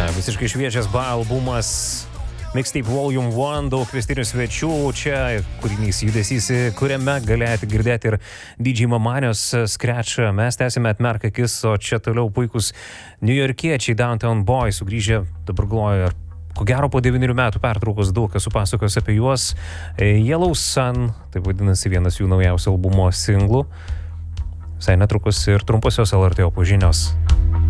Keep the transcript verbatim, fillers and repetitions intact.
visiškai šviežias ba albumas Mixtape Volume one, daug kvestinių svečių, čia kūrinys judesys, kuriame galėjote girdėti ir D J Mamanios skrečą. Mes tęsime Atmerk akis, o čia toliau puikus niujorkiečiai Downtown Boys sugrįžę, dabar galvoju, ko gero po devynerių metų pertraukos daug esu pasakojęs apie juos. Yellow Sun, taip vadinasi vienas jų naujausio albumo singlų. Visai netrukus ir trumposios L R T opus žinios.